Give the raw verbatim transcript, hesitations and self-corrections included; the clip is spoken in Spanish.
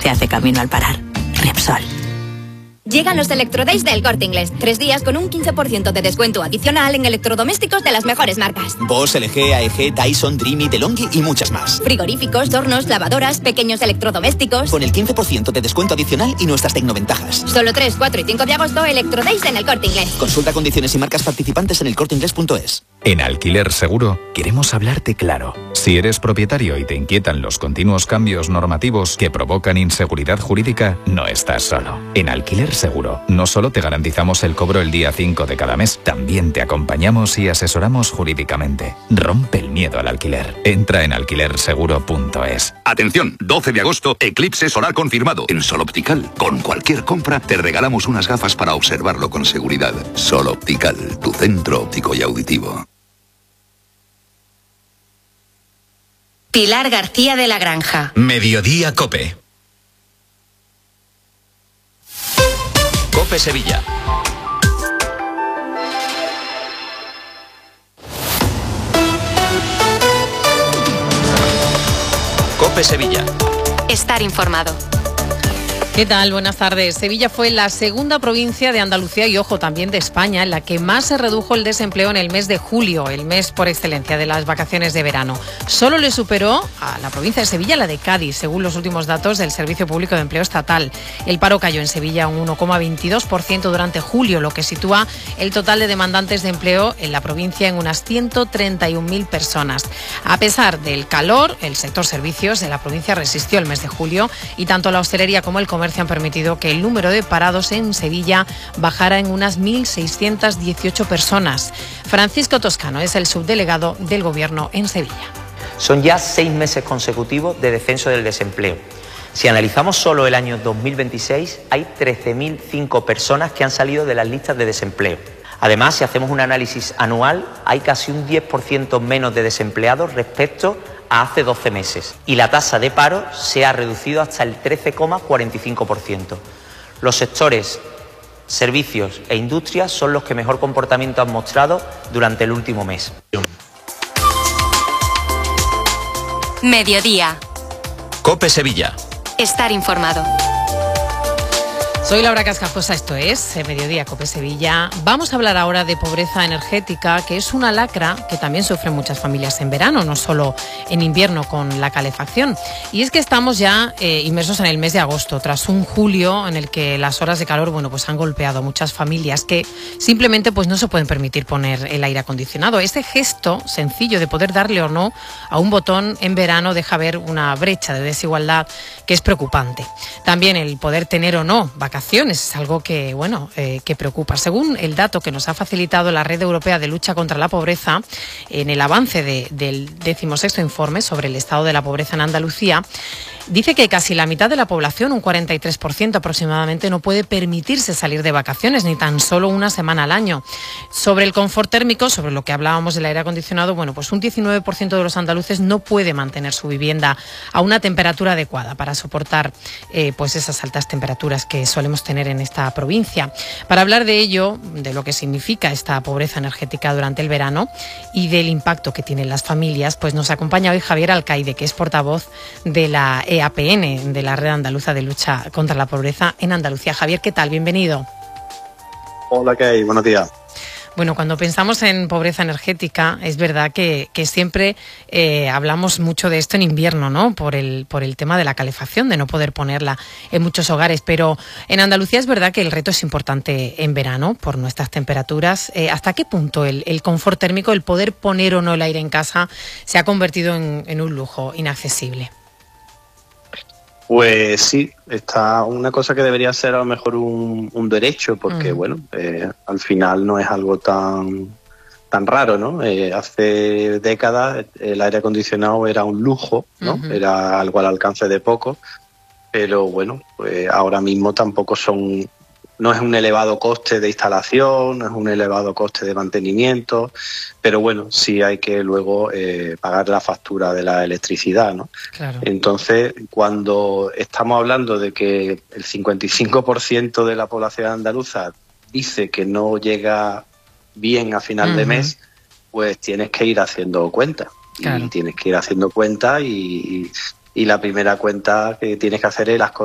se hace camino al parar. Repsol. Llegan los Electrodays del Corte Inglés. Tres días con un quince por ciento de descuento adicional en electrodomésticos de las mejores marcas. Bosch, L G, A E G, Dyson, Dreamy, DeLonghi y muchas más. Frigoríficos, hornos, lavadoras, pequeños electrodomésticos. Con el quince por ciento de descuento adicional y nuestras tecnoventajas. Solo tres, cuatro y cinco de agosto, Electrodays en el Corte Inglés. Consulta condiciones y marcas participantes en el corte inglés punto es. En Alquiler Seguro queremos hablarte claro. Si eres propietario y te inquietan los continuos cambios normativos que provocan inseguridad jurídica, no estás solo. En Alquiler Seguro no solo te garantizamos el cobro el día cinco de cada mes, también te acompañamos y asesoramos jurídicamente. Rompe el miedo al alquiler. Entra en alquiler seguro punto es. Atención, doce de agosto, eclipse solar confirmado. En Sol Optical, con cualquier compra, te regalamos unas gafas para observarlo con seguridad. Sol Optical, tu centro óptico y auditivo. Pilar García de la Granja. Mediodía Cope. Cope Sevilla. Cope Sevilla. Estar informado. ¿Qué tal? Buenas tardes. Sevilla fue la segunda provincia de Andalucía y, ojo, también de España, en la que más se redujo el desempleo en el mes de julio, el mes por excelencia de las vacaciones de verano. Solo le superó a la provincia de Sevilla la de Cádiz, según los últimos datos del Servicio Público de Empleo Estatal. El paro cayó en Sevilla un uno coma veintidós por ciento durante julio, lo que sitúa el total de demandantes de empleo en la provincia en unas ciento treinta y un mil personas. A pesar del calor, el sector servicios de la provincia resistió el mes de julio y tanto la hostelería como el comercio han permitido que el número de parados en Sevilla bajara en unas mil seiscientas dieciocho personas. Francisco Toscano es el subdelegado del Gobierno en Sevilla. Son ya seis meses consecutivos de descenso del desempleo. Si analizamos solo el año dos mil veintiséis, hay trece mil cinco personas que han salido de las listas de desempleo. Además, si hacemos un análisis anual, hay casi un diez por ciento menos de desempleados respecto a hace doce meses. Y la tasa de paro se ha reducido hasta el trece coma cuarenta y cinco por ciento. Los sectores servicios e industrias son los que mejor comportamiento han mostrado durante el último mes. Mediodía. Cope Sevilla. Estar informado. Soy Laura Cascajosa, esto es Mediodía Cope Sevilla. Vamos a hablar ahora de pobreza energética, que es una lacra que también sufren muchas familias en verano, no solo en invierno con la calefacción. Y es que estamos ya eh, inmersos en el mes de agosto, tras un julio en el que las horas de calor, bueno, pues han golpeado a muchas familias que simplemente pues no se pueden permitir poner el aire acondicionado. Este gesto sencillo de poder darle o no a un botón en verano deja ver una brecha de desigualdad que es preocupante. También el poder tener o no vacaciones es algo que, bueno, eh, que preocupa. Según el dato que nos ha facilitado la Red Europea de Lucha contra la Pobreza, en el avance de, del decimosexto informe sobre el estado de la pobreza en Andalucía, dice que casi la mitad de la población, un cuarenta y tres por ciento aproximadamente, no puede permitirse salir de vacaciones, ni tan solo una semana al año. Sobre el confort térmico, sobre lo que hablábamos del aire acondicionado, bueno, pues un diecinueve por ciento de los andaluces no puede mantener su vivienda a una temperatura adecuada para soportar eh, pues esas altas temperaturas que solemos tener en esta provincia. Para hablar de ello, de lo que significa esta pobreza energética durante el verano y del impacto que tienen las familias, pues nos acompaña hoy Javier Alcaide, que es portavoz de la E A P N, de la Red Andaluza de Lucha contra la Pobreza en Andalucía. Javier, ¿qué tal? Bienvenido. Hola, ¿qué hay? Buenos días. Bueno, cuando pensamos en pobreza energética, es verdad que, que siempre eh, hablamos mucho de esto en invierno, ¿no? Por el, por el tema de la calefacción, de no poder ponerla en muchos hogares. Pero en Andalucía es verdad que el reto es importante en verano, por nuestras temperaturas. Eh, ¿Hasta qué punto el, el confort térmico, el poder poner o no el aire en casa, se ha convertido en, en un lujo inaccesible? Pues sí, está una cosa que debería ser a lo mejor un, un derecho, porque mm. bueno, eh, al final no es algo tan tan raro, ¿no? Eh, hace décadas el aire acondicionado era un lujo, ¿no? Uh-huh. Era algo al alcance de pocos, pero bueno, pues ahora mismo tampoco son, no es un elevado coste de instalación, no es un elevado coste de mantenimiento, pero bueno, sí hay que luego eh, pagar la factura de la electricidad, ¿no? Claro. Entonces, cuando estamos hablando de que el cincuenta y cinco por ciento de la población andaluza dice que no llega bien a final uh-huh. de mes, pues tienes que ir haciendo cuenta. Claro. Y tienes que ir haciendo cuenta y, y la primera cuenta que tienes que hacer es las cosas